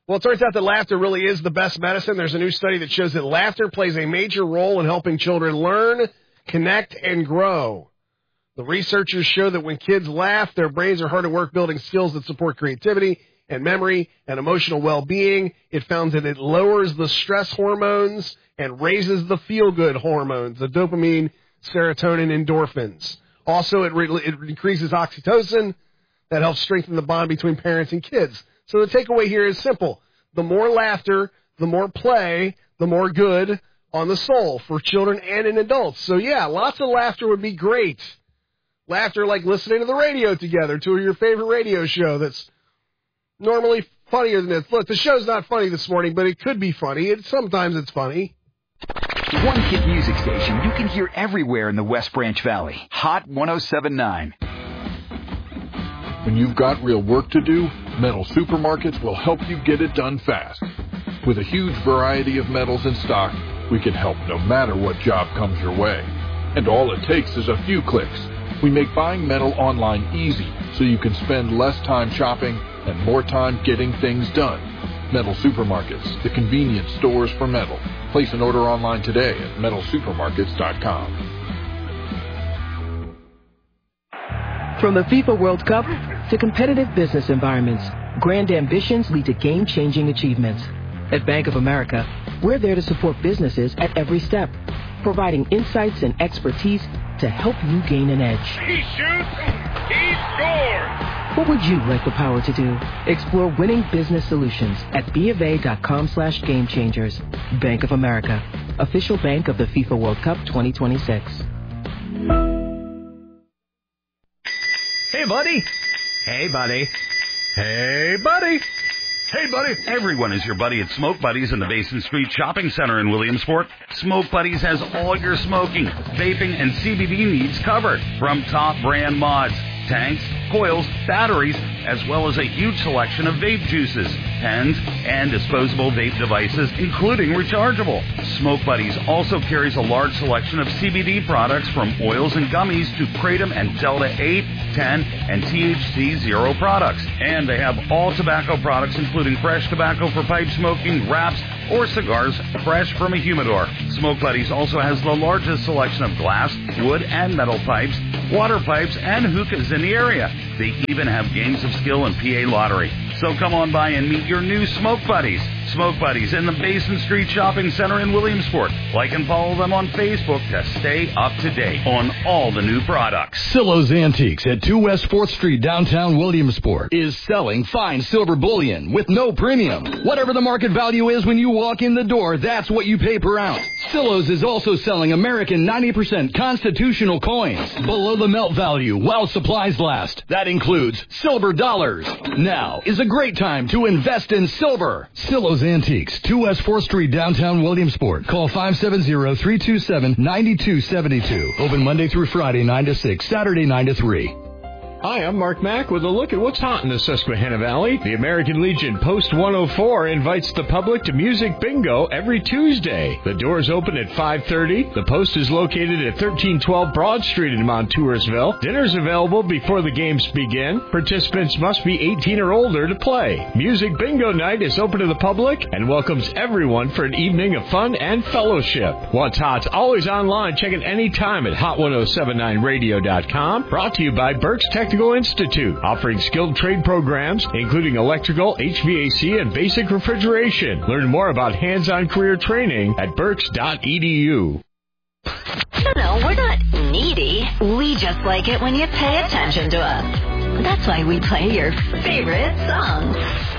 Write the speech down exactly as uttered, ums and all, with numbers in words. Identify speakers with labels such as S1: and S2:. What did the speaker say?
S1: Well, it turns out that laughter really is the best medicine. There's a new study that shows that laughter plays a major role in helping children learn, connect, and grow. The researchers show that when kids laugh, their brains are hard at work building skills that support creativity and memory and emotional well-being. It found that it lowers the stress hormones and raises the feel-good hormones, the dopamine, serotonin, endorphins. Also, it, re- it increases oxytocin. That helps strengthen the bond between parents and kids. So the takeaway here is simple. The more laughter, the more play, the more good on the soul for children and in adults. So, yeah, lots of laughter would be great. Laughter like listening to the radio together, to your favorite radio show that's normally funnier than this. Look, the show's not funny this morning, but it could be funny. It, sometimes it's funny.
S2: One hit music station you can hear everywhere in the West Branch Valley. Hot one oh seven point nine.
S3: When you've got real work to do, Metal Supermarkets will help you get it done fast. With a huge variety of metals in stock, we can help no matter what job comes your way. And all it takes is a few clicks. We make buying metal online easy, so you can spend less time shopping and more time getting things done. Metal Supermarkets, the convenience stores for metal. Place an order online today at metal supermarkets dot com.
S4: From the FIFA World Cup to competitive business environments, grand ambitions lead to game-changing achievements. At Bank of America, we're there to support businesses at every step, providing insights and expertise to help you gain an edge.
S5: He shoots, he scores!
S4: What would you like the power to do? Explore winning business solutions at bofa.com slash game changers. Bank of America, official bank of the FIFA World Cup twenty twenty-six.
S6: Hey, buddy. Hey, buddy. Hey, buddy. Hey, buddy.
S7: Everyone is your buddy at Smoke Buddies in the Basin Street Shopping Center in Williamsport. Smoke Buddies has all your smoking, vaping, and C B D needs covered. From top brand mods, tanks, coils, batteries, as well as a huge selection of vape juices, pens, and disposable vape devices, including rechargeable. Smoke Buddies also carries a large selection of C B D products from oils and gummies to Kratom and Delta eight, ten, and T H C zero products. And they have all tobacco products, including fresh tobacco for pipe smoking, wraps, or cigars fresh from a humidor. Smoke Buddies also has the largest selection of glass, wood, and metal pipes, water pipes, and hookahs in the area. They even have games of skill and P A lottery. So come on by and meet your new Smoke Buddies. Smoke Buddies in the Basin Street Shopping Center in Williamsport. Like and follow them on Facebook to stay up to date on all the new products.
S8: Silo's Antiques at two West fourth Street, downtown Williamsport, is selling fine silver bullion with no premium. Whatever the market value is when you walk in the door, that's what you pay per ounce. Silo's is also selling American ninety percent constitutional coins below the melt value while supplies last. That includes silver dollars. Now is a great time to invest in silver. Silo's Antiques, two West fourth Street, downtown Williamsport. Call five seven zero, three two seven, nine two seven two. Open Monday through Friday, nine to six, Saturday, nine to three.
S9: Hi, I'm Mark Mack with a look at what's hot in the Susquehanna Valley. The American Legion Post one oh four invites the public to Music Bingo every Tuesday. The doors open at five thirty. The Post is located at thirteen twelve Broad Street in Montoursville. Dinner's available before the games begin. Participants must be eighteen or older to play. Music Bingo night is open to the public and welcomes everyone for an evening of fun and fellowship. What's hot's always online. Check it anytime at hot ten seventy-nine radio dot com. Brought to you by Burke's Technical Institute, offering skilled trade programs, including electrical, H V A C, and basic refrigeration. Learn more about hands-on career training at burks dot e d u.
S10: No, no, we're not needy. We just like it when you pay attention to us. That's why we play your favorite songs.